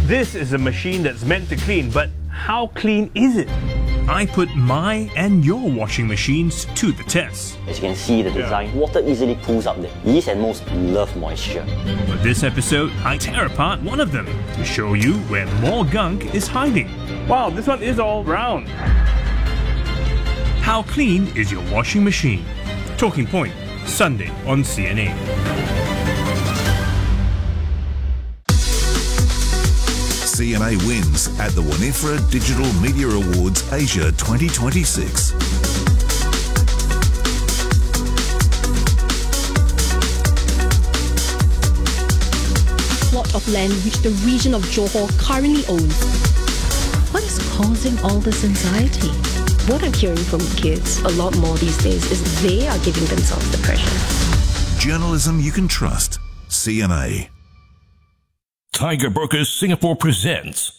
This is a machine that's meant to clean, but how clean is it? I put my and your washing machines to the test. As you can see the design, water easily pools up there. Yeast and mold love moisture. For this episode, I tear apart one of them to show you where more gunk is hiding. Wow, this one is all round. How clean is your washing machine? Talking Point, Sunday on CNA. CNA wins at the Winifred Digital Media Awards Asia 2026. Plot of land which the region of Johor currently owns. What is causing all this anxiety? What I'm hearing from kids a lot more these days is they are giving themselves depression. Journalism you can trust. CNA. Tiger Brokers Singapore presents.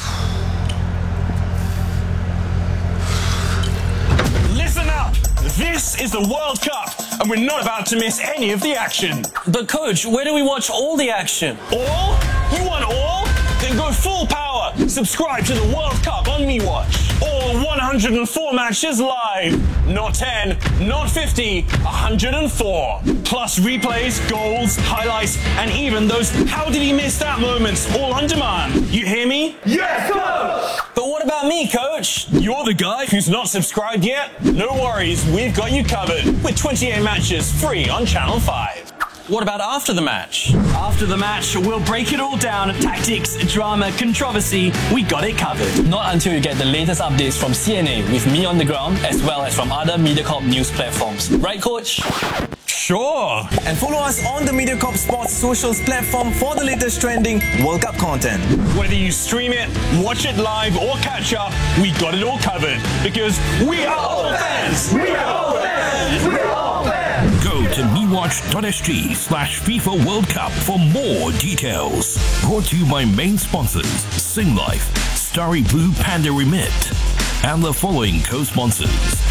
Listen up! This is the World Cup, and we're not about to miss any of the action. But coach, where do we watch all the action? All? You want all? Then go full power. Subscribe to the World Cup on MeWatch. All 104 matches live. Not 10, not 50, 104. Plus replays, goals, highlights, and even those how did he miss that moments all on demand. You hear me? Yes, coach! But what about me, coach? You're the guy who's not subscribed yet? No worries, we've got you covered. With 28 matches free on Channel 5. What about after the match? After the match, we'll break it all down. Tactics, drama, controversy, we got it covered. Not until you get the latest updates from CNA with me on the ground, as well as from other MediaCorp news platforms. Right, coach? Sure! And follow us on the MediaCorp Sports socials platform for the latest trending World Cup content. Whether you stream it, watch it live, or catch up, we got it all covered. Because we are all fans! We are all fans! We are all fans! Go to mewatch.sg/FIFA World Cup for more details. Brought to you by main sponsors Singlife, Starry Blue Panda Remit, and the following co-sponsors.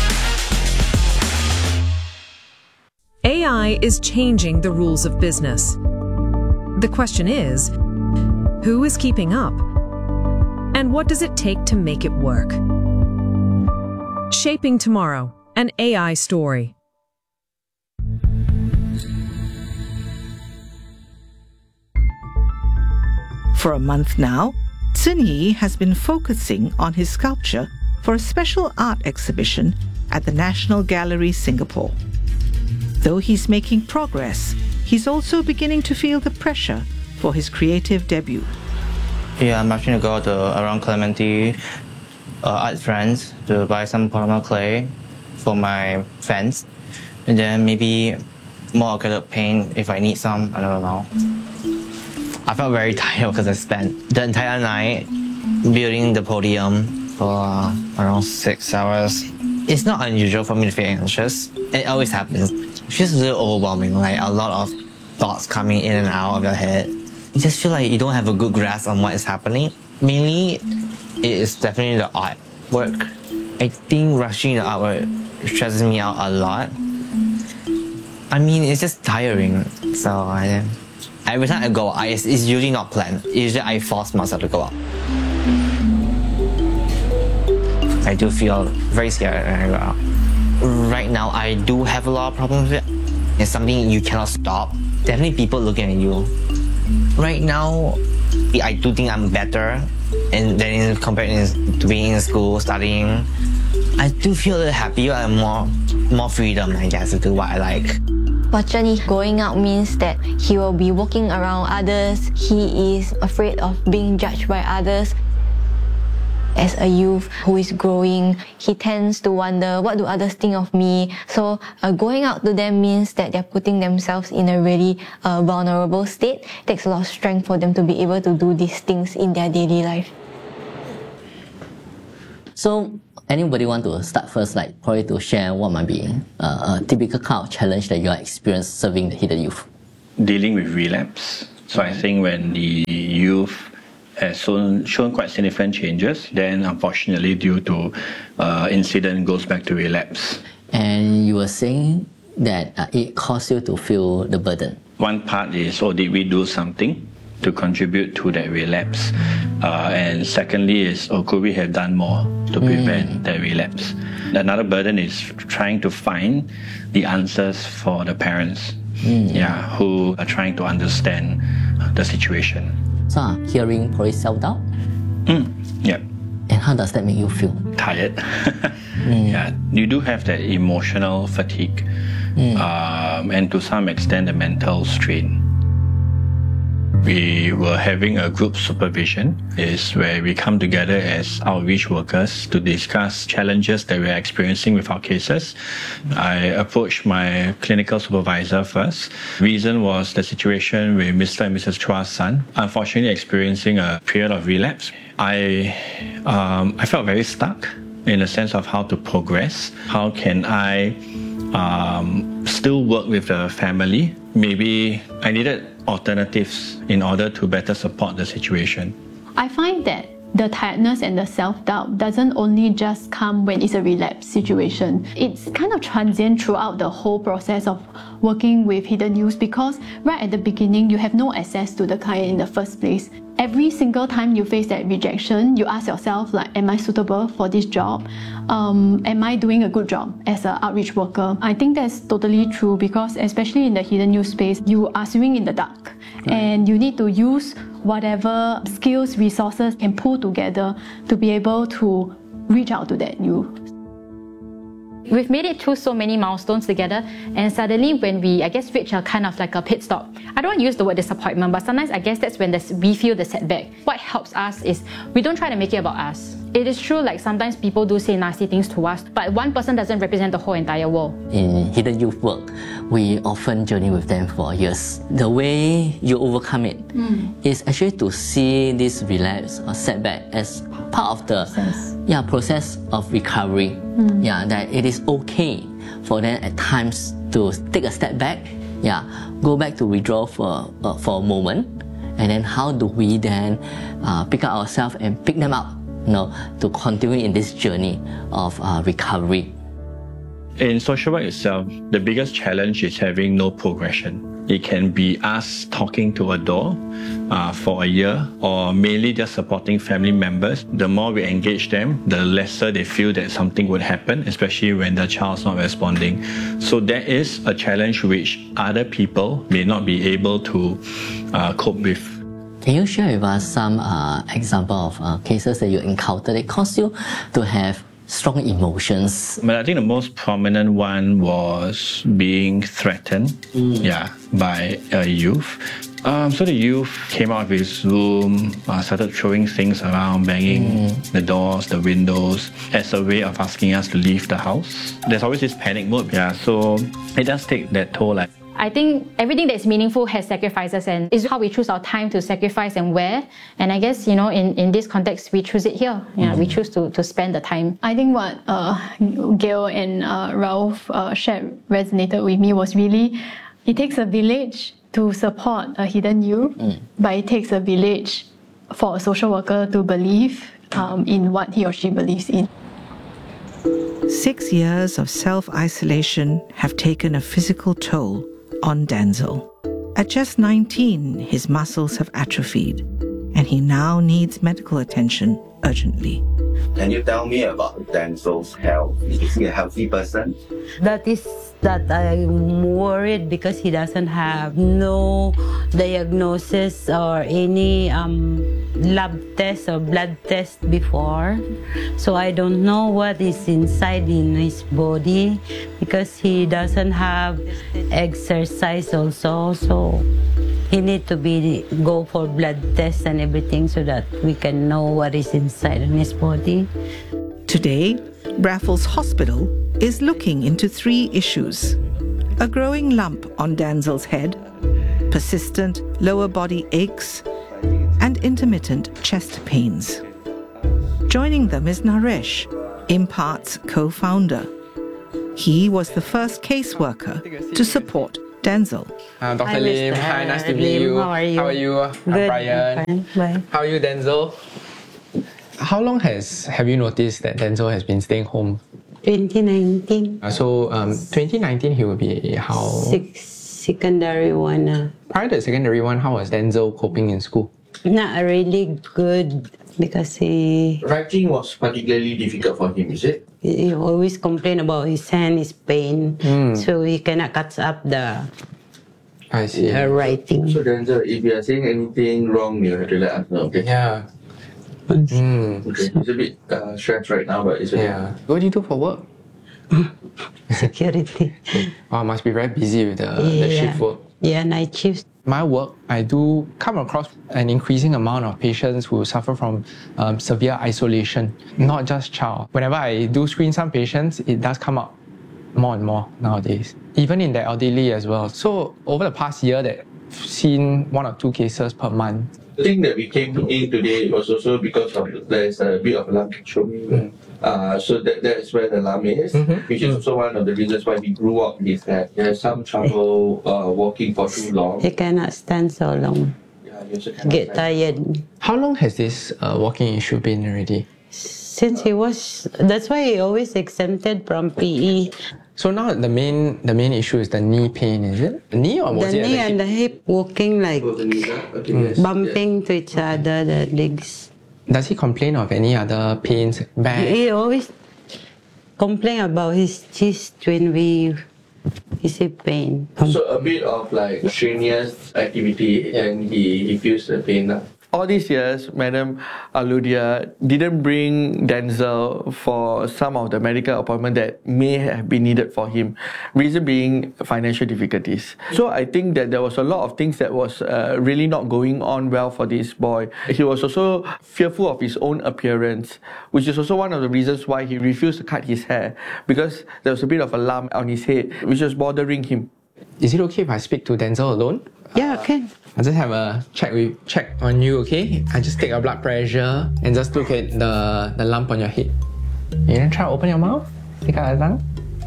AI is changing the rules of business. The question is, who is keeping up? And what does it take to make it work? Shaping Tomorrow, an AI story. For a month now, Tsun Yi has been focusing on his sculpture for a special art exhibition at the National Gallery, Singapore. Though he's making progress, he's also beginning to feel the pressure for his creative debut. Yeah, I'm actually going to go around Clementi Art Friends to buy some polymer clay for my fence, and then maybe more acrylic paint if I need some, I don't know. I felt very tired because I spent the entire night building the podium for around 6 hours. It's not unusual for me to feel anxious. It always happens. It's just a little overwhelming, like a lot of thoughts coming in and out of your head. You just feel like you don't have a good grasp on what is happening. Mainly, it is definitely the artwork. I think rushing the artwork stresses me out a lot. I mean, it's just tiring. So every time I go out, it's usually not planned. Usually I force myself to go out. I do feel very scared when I go out. Right now, I do have a lot of problems with it. It's something you cannot stop. Definitely people looking at you. Right now, I do think I'm better than compared to being in school, studying. I do feel a little happier and more freedom, I guess, to do what I like. For Chen Yi, going out means that he will be walking around others. He is afraid of being judged by others. As a youth who is growing, he tends to wonder, what do others think of me? So going out to them means that they're putting themselves in a really vulnerable state. It takes a lot of strength for them to be able to do these things in their daily life. So anybody want to start first, like probably to share what might be a typical kind of challenge that you are experiencing serving the hidden youth? Dealing with relapse. So I think when the youth has shown quite significant changes, then unfortunately due to incident goes back to relapse. And you were saying that it caused you to feel the burden. One part is, did we do something to contribute to that relapse? And secondly is, could we have done more to prevent that relapse? Another burden is trying to find the answers for the parents, who are trying to understand the situation. So hearing probably self-doubt? Yep. And how does that make you feel? Tired. Yeah, you do have that emotional fatigue, and to some extent the mental strain. We were having a group supervision, is where we come together as outreach workers to discuss challenges that we're experiencing with our cases. I approached my clinical supervisor first. Reason was the situation with Mr. and Mrs. Chua's son, unfortunately experiencing a period of relapse. I felt very stuck in the sense of how to progress. How can I still work with the family? Maybe I needed alternatives in order to better support the situation. I find that the tiredness and the self-doubt doesn't only just come when it's a relapse situation. It's kind of transient throughout the whole process of working with Hidden Youth, because right at the beginning, you have no access to the client in the first place. Every single time you face that rejection, you ask yourself, like, am I suitable for this job? Am I doing a good job as an outreach worker? I think that's totally true, because especially in the Hidden Youth space, you are swimming in the dark. And you need to use whatever skills, resources can pull together to be able to reach out to that youth. We've made it through so many milestones together, and suddenly when we, reach a kind of like a pit stop, I don't want to use the word disappointment, but sometimes I guess that's when we feel the setback. What helps us is we don't try to make it about us. It is true, like sometimes people do say nasty things to us, but one person doesn't represent the whole entire world. In Hidden Youth work, we often journey with them for years. The way you overcome it is actually to see this relapse or setback as part of the process of recovery. That it is okay for them at times to take a step back, go back to withdraw for a moment, and then how do we then pick up ourselves and pick them up, to continue in this journey of recovery. In social work itself, the biggest challenge is having no progression. It can be us talking to a door for a year, or mainly just supporting family members. The more we engage them, the lesser they feel that something would happen, especially when the child's not responding. So that is a challenge which other people may not be able to cope with. Can you share with us some example of cases that you encountered that caused you to have strong emotions? But I think the most prominent one was being threatened by a youth. So the youth came out of his room, started throwing things around, banging the doors, the windows, as a way of asking us to leave the house. There's always this panic mode, so it does take that toll. I think everything that's meaningful has sacrifices, and it's how we choose our time to sacrifice and where. And I guess, in this context, we choose it here. We choose to spend the time. I think what Gail and Ralph shared resonated with me was really, it takes a village to support a Hidden Youth, but it takes a village for a social worker to believe in what he or she believes in. 6 years of self-isolation have taken a physical toll on Denzel. At just 19, his muscles have atrophied, and he now needs medical attention urgently. Can you tell me about Denzel's health? Is he a healthy person? That I'm worried because he doesn't have no diagnosis or any lab test or blood test before. So I don't know what is inside in his body because he doesn't have exercise also. So he need to go for blood tests and everything so that we can know what is inside in his body. Today, Raffles Hospital is looking into 3 issues: a growing lump on Denzel's head, persistent lower body aches, and intermittent chest pains. Joining them is Naresh, Impart's co-founder. He was the first caseworker to support Denzel. Dr. Lim, hi, nice to meet you. How are you? How are you? I'm Good. Brian. Bye. How are you, Denzel? How long have you noticed that Denzel has been staying home? 2019. So 2019 he will be how? secondary one. Prior to the secondary one, how was Denzel coping in school? Not really good because he... Writing was particularly difficult for him, is it? He always complain about his hand is pain, so he cannot catch up the writing. So Denzel, if you are saying anything wrong, you have to let us know, okay? Yeah. Okay, it's a bit stressed right now, but it's okay. Yeah. What do you do for work? Security. Oh, must be very busy with the shift work. Yeah, night shifts. My work, I do come across an increasing amount of patients who suffer from severe isolation, not just child. Whenever I do screen some patients, it does come up more and more nowadays, even in the elderly as well. So over the past year, that I've seen 1 or 2 cases per month. The thing that we came in today was also because of there's a bit of lung control. So that's where the lung is, which is also one of the reasons why he grew up his hair. He has some trouble walking for too long. He cannot stand so long. Yeah, he also cannot Get tired. How long has this walking issue been already? Since he was, that's why he always exempted from PE. So now the main issue is the knee pain, is it? The knee or was the it knee and the hip walking like bumping to each other, the legs. Does he complain of any other pains? Back? He always complain about his chest when he see pain. So a bit of like strenuous activity and he feels the pain. All these years, Madam Aludia didn't bring Denzel for some of the medical appointments that may have been needed for him. Reason being financial difficulties. So I think that there was a lot of things that was really not going on well for this boy. He was also fearful of his own appearance, which is also one of the reasons why he refused to cut his hair, because there was a bit of a lump on his head, which was bothering him. Is it okay if I speak to Denzel alone? Yeah, okay. I'll just have a check on you, okay? I just take your blood pressure and just look at the lump on your head. You want to try to open your mouth? Take out the tongue?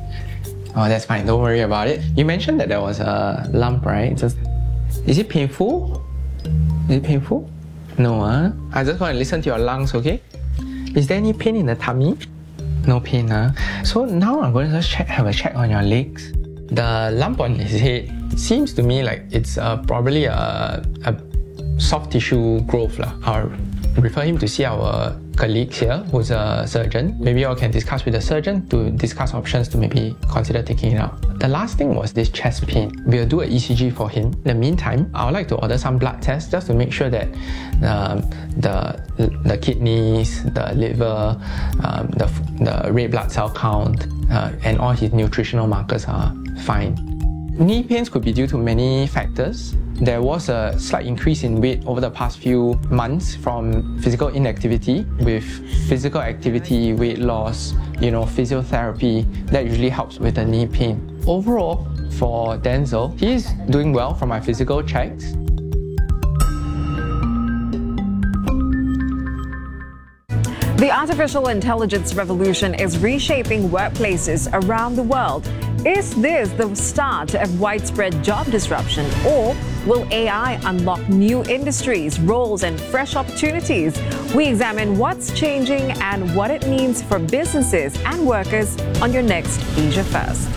Oh, that's fine. Don't worry about it. You mentioned that there was a lump, right? Is it painful? Is it painful? No, huh? I just want to listen to your lungs, okay? Is there any pain in the tummy? No pain, huh? So now I'm going to just have a check on your legs. The lump on his head seems to me like it's probably a soft tissue growth. I'll refer him to see our colleagues here who's a surgeon. Maybe I can discuss with the surgeon to discuss options to maybe consider taking it out. The last thing was this chest pain. We'll do an ECG for him. In the meantime, I would like to order some blood tests just to make sure that the kidneys, the liver, the red blood cell count, and all his nutritional markers are fine. Knee pains could be due to many factors. There was a slight increase in weight over the past few months from physical inactivity. With physical activity, weight loss, physiotherapy, that usually helps with the knee pain. Overall, for Denzel, he is doing well from my physical checks. The artificial intelligence revolution is reshaping workplaces around the world. Is this the start of widespread job disruption, or will AI unlock new industries, roles, and fresh opportunities? We examine what's changing and what it means for businesses and workers on your next Asia First.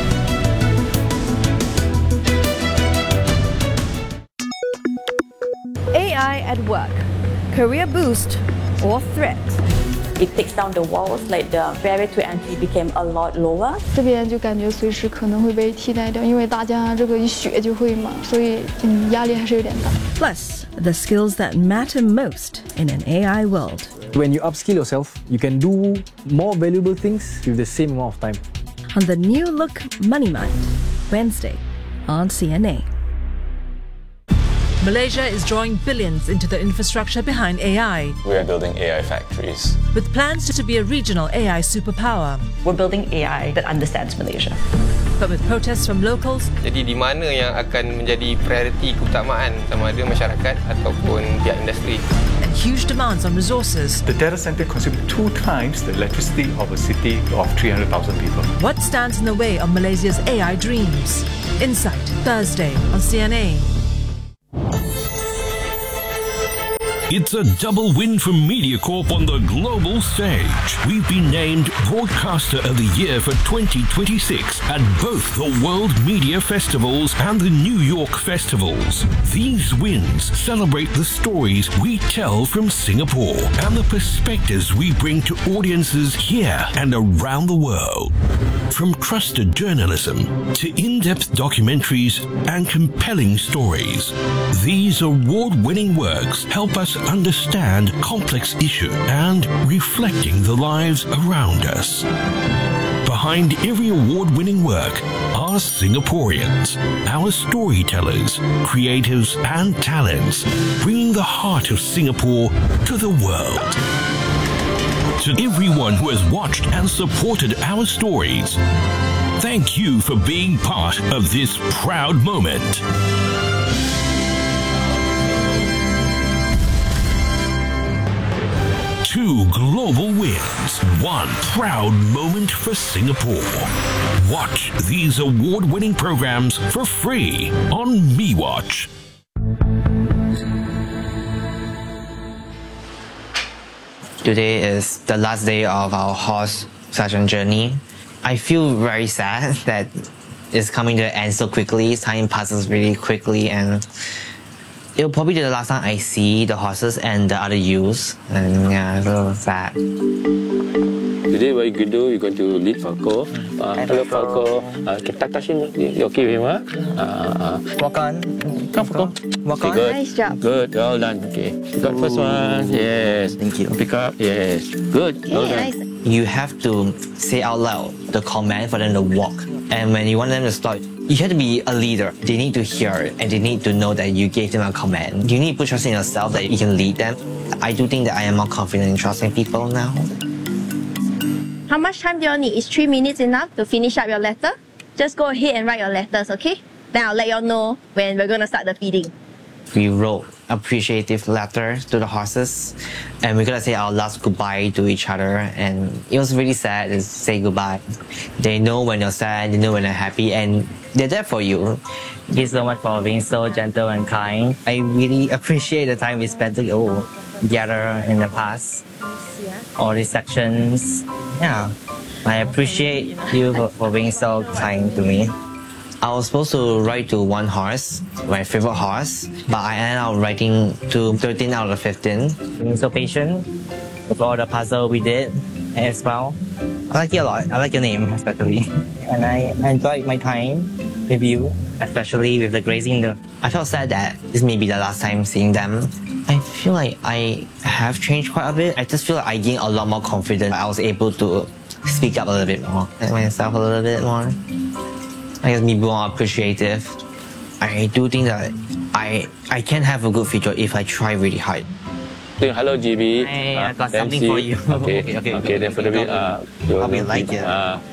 AI at work, career boost or threat? It takes down the walls, like the barrier to entry became a lot lower. 这边就感觉随时可能会被替代掉，因为大家这个一学就会嘛，所以压力还是有点大。 Plus, the skills that matter most in an AI world. When you upskill yourself, you can do more valuable things with the same amount of time. On the new look Money Mind, Wednesday on CNA. Malaysia is drawing billions into the infrastructure behind AI. We are building AI factories. With plans to be a regional AI superpower. We're building AI that understands Malaysia. But with protests from locals. Jadi di mana yang akan menjadi prioriti keutamaan sama ada masyarakat ataupun pihak industri. And huge demands on resources. The data center consumes 2 times the electricity of a city of 300,000 people. What stands in the way of Malaysia's AI dreams? Insight, Thursday on CNA. It's a double win for MediaCorp on the global stage. We've been named Broadcaster of the Year for 2026 at both the World Media Festivals and the New York Festivals. These wins celebrate the stories we tell from Singapore and the perspectives we bring to audiences here and around the world. From trusted journalism to in-depth documentaries and compelling stories, these award-winning works help us understand complex issues and reflecting the lives around us. Behind every award-winning work are Singaporeans, our storytellers, creatives and talents, bringing the heart of Singapore to the world. To everyone who has watched and supported our stories, thank you for being part of this proud moment. 2 global wins, 1 proud moment for Singapore. Watch these award-winning programs for free on MeWatch. Today is the last day of our horse session journey. I feel very sad that it's coming to an end so quickly. Time passes really quickly, and it'll probably be the last time I see the horses and the other ewes. And yeah, it's a little sad. Today what you're going to do, you're going to lead Falco. Hello Falco. Touch him. You okay with him? Walk on. Come Falco. Walk okay, on. good. Nice job. Good, well done. Okay. You got first one. Yes. Thank you. Pick up. Yes. Good. Well done. You have to say out loud the command for them to walk. And when you want them to stop, you have to be a leader. They need to hear it and they need to know that you gave them a command. You need to put trust in yourself that you can lead them. I do think that I am more confident in trusting people now. How much time do you all need? Is 3 minutes enough to finish up your letter? Just go ahead and write your letters, okay? Then I'll let you all know when we're going to start the feeding. We wrote appreciative letters to the horses, and we're gonna say our last goodbye to each other, and it was really sad to say goodbye. They know when you're sad, they know when you're happy, and they're there for you. Thank you so much for being so gentle and kind. I really appreciate the time we spent together in the past. All these sections, yeah. I appreciate you for being so kind to me. I was supposed to write to 1 horse, my favorite horse, but I ended up writing to 13 out of 15. Being so patient with all the puzzle we did as well. I like you a lot. I like your name, especially. And I enjoyed my time with you, especially with the grazing. I felt sad that this may be the last time seeing them. I feel like I have changed quite a bit. I just feel like I gained a lot more confidence. I was able to speak up a little bit more, let myself a little bit more. I guess be more appreciative. I do think that I can have a good future if I try really hard. Hello GB. Hey, I got something for you. Okay, then for the bit, probably like it.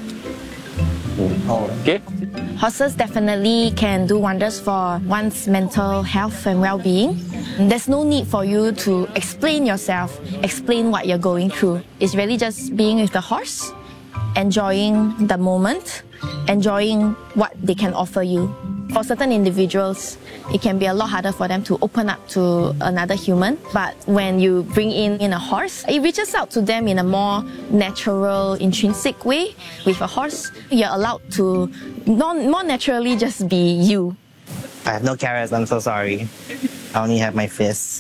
Okay. Horses definitely can do wonders for one's mental health and well-being. There's no need for you to explain yourself, explain what you're going through. It's really just being with the horse, enjoying the moment, enjoying what they can offer you. For certain individuals, it can be a lot harder for them to open up to another human. But when you bring in a horse, it reaches out to them in a more natural, intrinsic way. With a horse, you're allowed to more naturally just be you. I have no carrots, I'm so sorry. I only have my fists.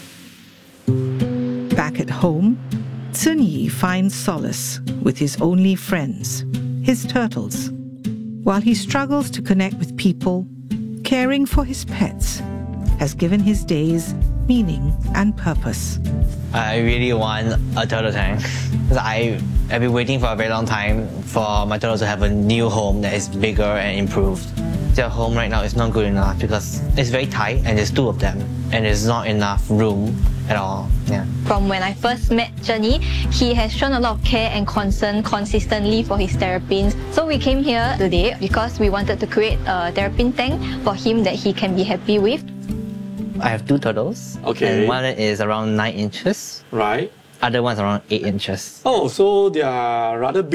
Back at home, Sun Yi finds solace with his only friends, his turtles. While he struggles to connect with people, caring for his pets has given his days meaning and purpose. I really want a turtle tank. I've been waiting for a very long time for my turtles to have a new home that is bigger and improved. Their home right now is not good enough because it's very tight and there's 2 of them and there's not enough room at all. Yeah. From when I first met Zhenyi, he has shown a lot of care and concern consistently for his terrapins. So we came here today because we wanted to create a terrapin tank for him that he can be happy with. I have 2 turtles. Okay. And one is around 9 inches. Right. Other one's around 8 inches. Oh, so they are rather big.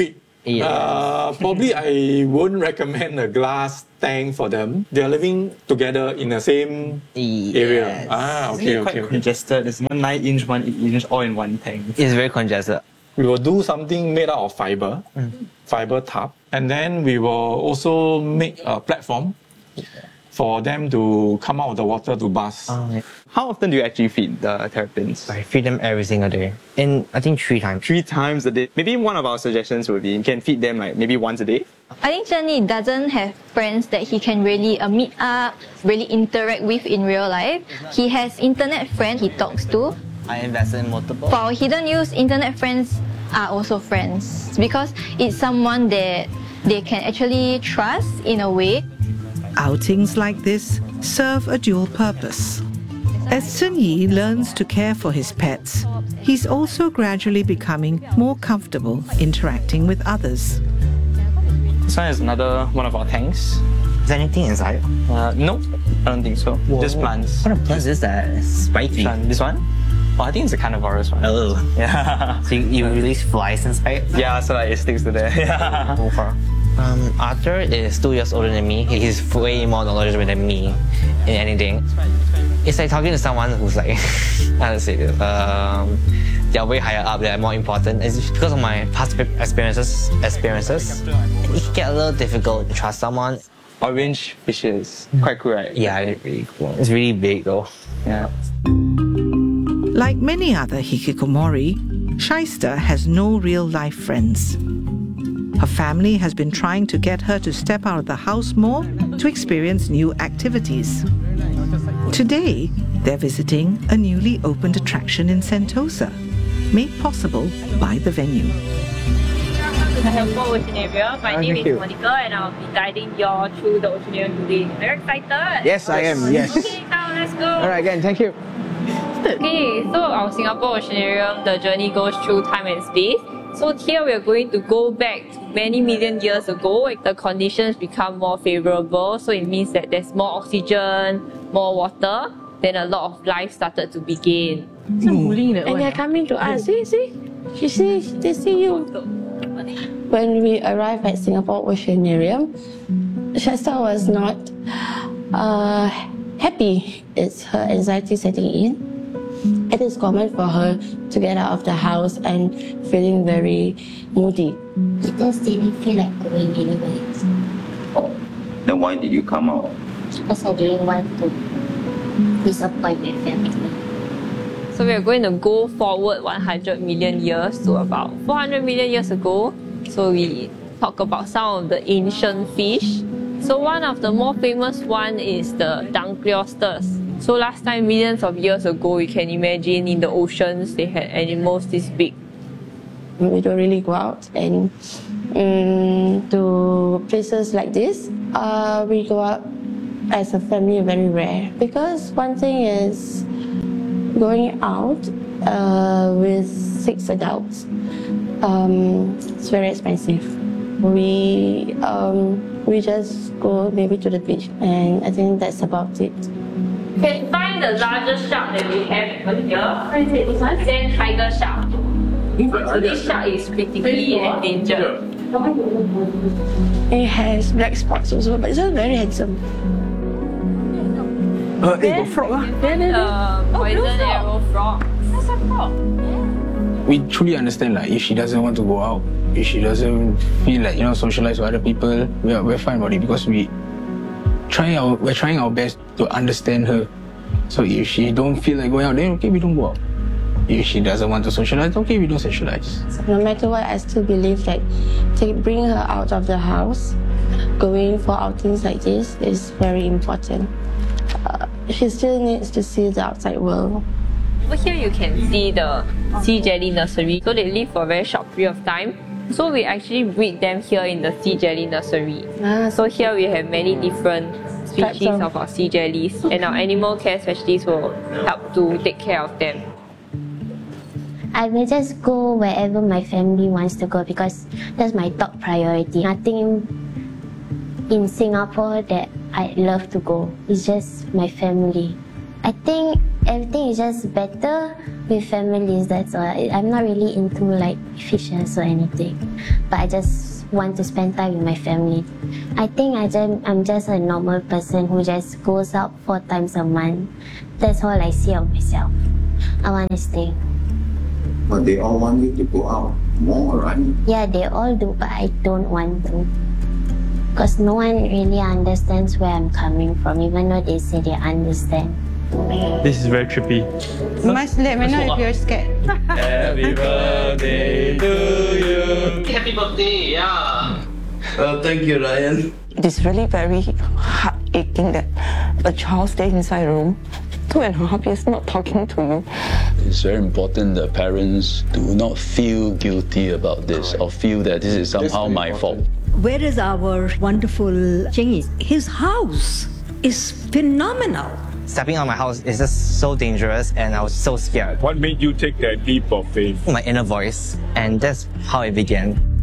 Probably I wouldn't recommend a glass tank for them. They're living together in the same area. Okay. Congested. It's 9-inch, 1-inch, all in one tank. It's very congested. We will do something made out of fiber, fiber tub, and then we will also make a platform for them to come out of the water to bath. How often do you actually feed the terrapins? I feed them every single day. And I think 3 times. 3 times a day. Maybe one of our suggestions would be you can feed them like maybe once a day. I think Zhenyi doesn't have friends that he can really meet up, really interact with in real life. He has internet friends he talks to. I invested in multiple. For our hidden use, internet friends are also friends because it's someone that they can actually trust in a way. Outings like this serve a dual purpose. As Zhenyi learns to care for his pets, he's also gradually becoming more comfortable interacting with others. This one is another one of our tanks. Is there anything inside? No, I don't think so. Whoa. Just plants. What plant is that? It's spiky. This one? Oh, I think it's a carnivorous one. Oh. Yeah. So you release flies inside? Yeah, so like it sticks to there. Yeah. Arthur is 2 years older than me. He's way more knowledgeable than me in anything. It's like talking to someone who's like, how to say this, they're way higher up, they're more important. It's because of my past experiences, it can get a little difficult to trust someone. Orange fishes, quite cool, right? Yeah, it's really cool. It's really big though. Yeah. Like many other hikikomori, Shaista has no real-life friends. Her family has been trying to get her to step out of the house more to experience new activities. Today, they're visiting a newly opened attraction in Sentosa, made possible by the venue. Hello, Oceanaria. My name is Monica and I'll be guiding you all through the Oceanaria today. Are you excited? Yes, I am, yes. Okay, now let's go. Alright, again, thank you. Okay, so our Singapore Oceanarium, the journey goes through time and space. So here we are going to go back to many million years ago. The conditions become more favorable, so it means that there's more oxygen, more water, then a lot of life started to begin. And they're coming to us. See? They see you. When we arrived at Singapore Oceanarium, Shaista was not happy. It's her anxiety setting in. It is common for her to get out of the house and feeling very moody. Because they didn't feel like going anyways. Then why did you come out? Because I didn't want to disappoint my family. So we are going to go forward 100 million years to about 400 million years ago. So we talk about some of the ancient fish. So one of the more famous one is the Dunkleosteus. So last time, millions of years ago, you can imagine in the oceans, they had animals this big. We don't really go out and to places like this. We go out as a family very rare. Because one thing is going out with 6 adults, it's very expensive. We just go maybe to the beach and I think that's about it. You can find the largest shark that we have over here. Then tiger shark. So this shark is critically endangered. It has black spots also, but it's not very handsome. Got frog poison arrow frog. That's a frog. We truly understand, like, if she doesn't want to go out, if she doesn't feel like, socialize with other people, we're fine about it because we're trying our best to understand her. So if she don't feel like going out, then okay, we don't go out. If she doesn't want to socialize, okay, we don't socialize. So no matter what, I still believe that bring her out of the house, going for outings like this is very important. She still needs to see the outside world. Over here you can see the sea jelly nursery. So they live for a very short period of time. So we actually breed them here in the sea jelly nursery. So here we have many different species of our sea jellies, and our animal care specialists will help to take care of them. I will just go wherever my family wants to go because that's my top priority. Nothing in Singapore that I'd love to go. It's just my family. I think everything is just better with families, that's all. I'm not really into like fishes or anything, but I just want to spend time with my family. I think I'm just a normal person who just goes out 4 times a month. That's all I see of myself. I want to stay. But they all want you to go out more, right? Yeah, they all do, but I don't want to. Because no one really understands where I'm coming from, even though they say they understand. This is very trippy. You must let me know if you're scared. Happy birthday to you. Happy birthday, yeah. Thank you, Ryan. It is really very heart-aching that a child stays inside a room 2.5 years not talking to you. It's very important that parents do not feel guilty about this or feel that this is somehow my fault. Where is our wonderful Chingy? His house is phenomenal. Stepping out of my house is just so dangerous and I was so scared. What made you take that leap of faith? My inner voice, and that's how it began.